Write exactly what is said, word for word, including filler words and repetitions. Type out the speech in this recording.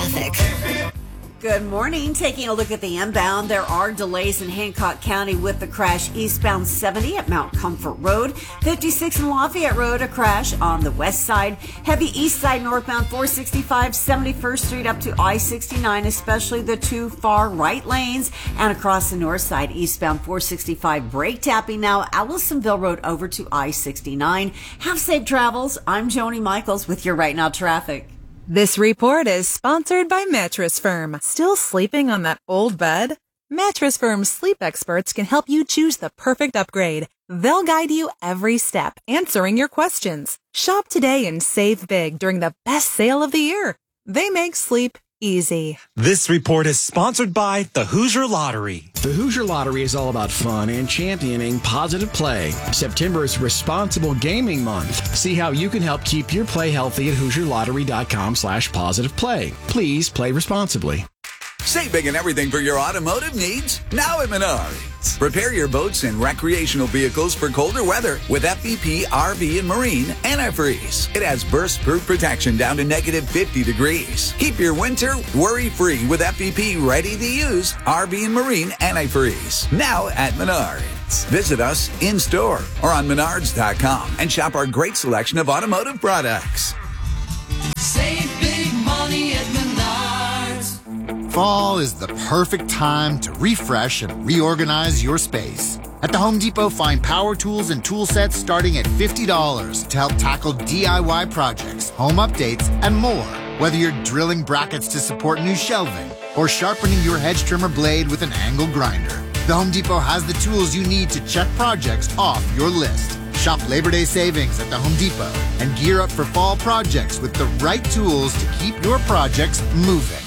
traffic. Good morning. Taking a look at the inbound, there are delays in Hancock County with the crash eastbound seventy at Mount Comfort Road. fifty-six and Lafayette Road, a crash on the west side. Heavy east side northbound four sixty-five, seventy-first Street up to I sixty-nine, especially the two far right lanes. And across the north side, eastbound four sixty-five, brake tapping now, Allisonville Road over to I sixty-nine. Have safe travels. I'm Joni Michaels with your Right Now traffic. This report is sponsored by Mattress Firm. Still sleeping on that old bed? Mattress Firm's sleep experts can help you choose the perfect upgrade. They'll guide you every step, answering your questions. Shop today and save big during the best sale of the year. They make sleep easy. This report is sponsored by the Hoosier Lottery. The Hoosier Lottery is all about fun and championing positive play. September is Responsible Gaming Month. See how you can help keep your play healthy at hoosier lottery dot com slash positive play. Please play responsibly. Save big and everything for your automotive needs now at Menards. Prepare your boats and recreational vehicles for colder weather with F V P R V and Marine Antifreeze. It has burst-proof protection down to negative fifty degrees. Keep your winter worry-free with F V P ready-to-use R V and Marine Antifreeze. Now at Menards. Visit us in-store or on menards dot com and shop our great selection of automotive products. Save big money at Menards. Fall is the perfect time to refresh and reorganize your space. At the Home Depot, find power tools and tool sets starting at fifty dollars to help tackle D I Y projects, home updates, and more. Whether you're drilling brackets to support new shelving or sharpening your hedge trimmer blade with an angle grinder, the Home Depot has the tools you need to check projects off your list. Shop Labor Day savings at the Home Depot and gear up for fall projects with the right tools to keep your projects moving.